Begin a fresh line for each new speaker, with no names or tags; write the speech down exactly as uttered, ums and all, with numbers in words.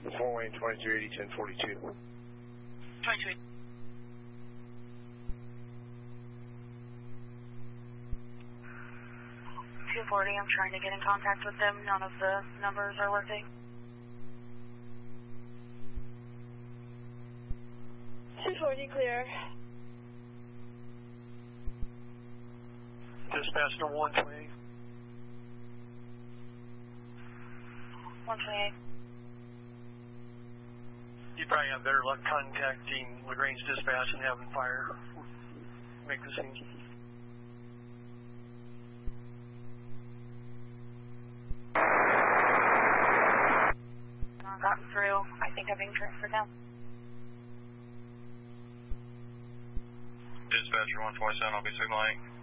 Fort Wayne twenty-two eighty, ten forty-two.
twenty-two eighty. two forty, I'm trying to get in contact with them. None of the numbers are working.
two forty, clear.
Dispatch number one twenty-eight.
one twenty-eight.
You probably have better luck contacting LaGrange Dispatch and having fire make the scene.
Not gotten through. I think I'm being transferred now.
Dispatcher one twenty-seven, I'll be signaling.